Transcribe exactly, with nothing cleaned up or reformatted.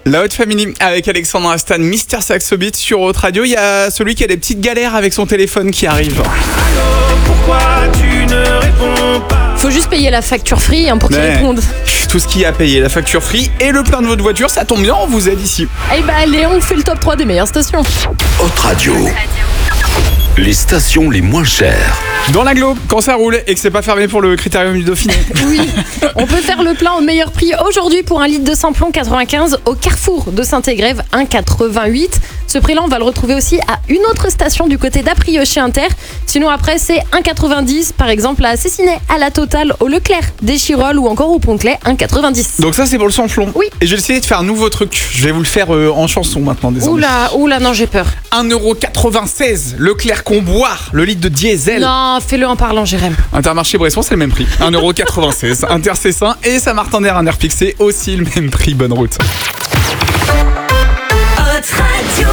La Haute Family avec Alexandre Astan, Mister Saxo Beat sur Haute Radio. Il y a celui qui a des petites galères avec son téléphone qui arrive. Allô, pourquoi tu ne réponds pas? Faut juste payer la facture free hein, pour qu'il Mais, réponde. Tout ce qui a payé, la facture free et le plein de votre voiture, ça tombe bien, on vous aide ici. Eh bah allez, on fait le top trois des meilleures stations. Haute Radio. Les stations les moins chères. Dans l'agglo, quand ça roule et que c'est pas fermé pour le Critérium du Dauphiné. Oui, on peut faire le plein au meilleur prix aujourd'hui pour un litre de samplon quatre-vingt-quinze au Carrefour de Saint-Égrève, un virgule quatre-vingt-huit. Ce prix-là, on va le retrouver aussi à une autre station du côté d'Aprieux chez Inter. Sinon après, c'est un virgule quatre-vingt-dix, par exemple à Cessinet, à la Totale, au Leclerc, des Chirolles ou encore au Pont-Clair, un virgule quatre-vingt-dix. Donc ça, c'est pour le samplon. Oui. Et je vais essayer de faire un nouveau truc. Je vais vous le faire euh, en chanson maintenant, désormais. Oula, oula, non, j'ai peur. un euro quatre-vingt-seize, Leclerc Comboire, le litre de diesel. Non, fais-le en parlant, Jérém. Intermarché Bresson, c'est le même prix. un euro quatre-vingt-seize. Inter Cessin et Saint-Martin-d'Air, un air fixé, aussi le même prix. Bonne route. Haute Radio.